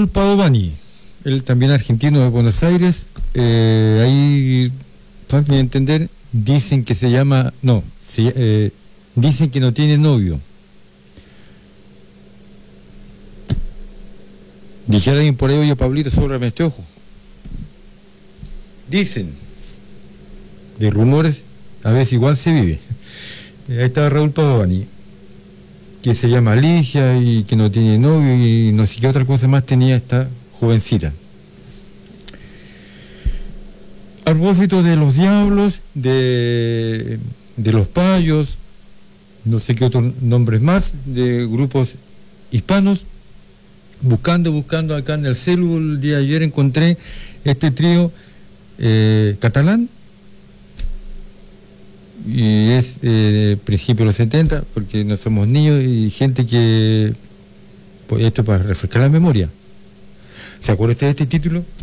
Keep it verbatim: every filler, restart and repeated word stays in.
Raúl Padovani, él también argentino de Buenos Aires, eh, ahí, fácil de entender, dicen que se llama, no, se, eh, dicen que no tiene novio. Dijera alguien por ahí, oye, Pablito, sóbrame este ojo. Dicen, de rumores, a veces igual se vive. Ahí está Raúl Padovani, que se llama Alicia y que no tiene novio y no sé qué otra cosa más tenía esta jovencita. A propósito de los diablos, de, de los payos, no sé qué otros nombres más, de grupos hispanos, buscando, buscando acá en el celu el día de ayer encontré este trío eh, catalán, y es eh, principio de los setenta, porque no somos niños y gente que, pues esto para refrescar la memoria. ¿Se acuerda usted de este título?